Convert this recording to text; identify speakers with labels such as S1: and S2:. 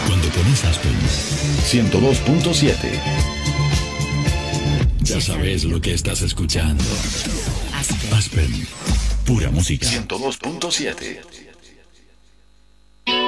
S1: Cuando pones Aspen 102.7, ya sabes lo que estás escuchando. Aspen, pura música. 102.7.